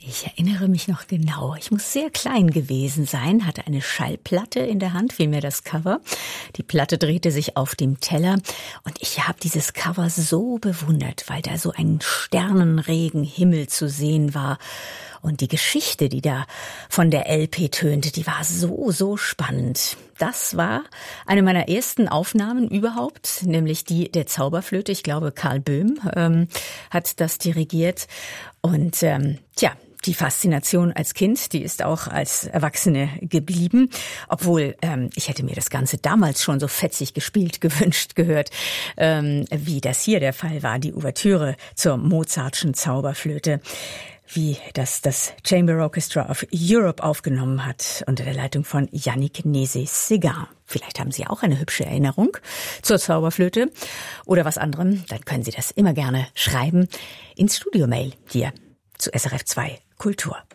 Ich erinnere mich noch genau. Ich muss sehr klein gewesen sein, hatte eine Schallplatte in der Hand, vielmehr das Cover. Die Platte drehte sich auf dem Teller und ich habe dieses Cover so bewundert, weil da so ein sternenregen Himmel zu sehen war. Und die Geschichte, die da von der LP tönte, die war so spannend. Das war eine meiner ersten Aufnahmen überhaupt, nämlich die der Zauberflöte. Ich glaube, Karl Böhm hat das dirigiert. Und die Faszination als Kind, die ist auch als Erwachsene geblieben. Obwohl, ich hätte mir das Ganze damals schon so fetzig gespielt gehört, wie das hier der Fall war, die Ouvertüre zur Mozartschen Zauberflöte. Wie das Chamber Orchestra of Europe aufgenommen hat, unter der Leitung von Yannick Nézet-Séguin. Vielleicht haben Sie auch eine hübsche Erinnerung zur Zauberflöte oder was anderem. Dann können Sie das immer gerne schreiben ins Studio-Mail hier zu SRF 2 Kultur.